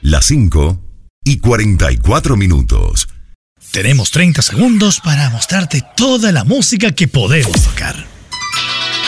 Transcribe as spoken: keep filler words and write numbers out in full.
las cinco y cuarenta y cuatro minutos. Tenemos treinta segundos para mostrarte toda la música que podemos tocar.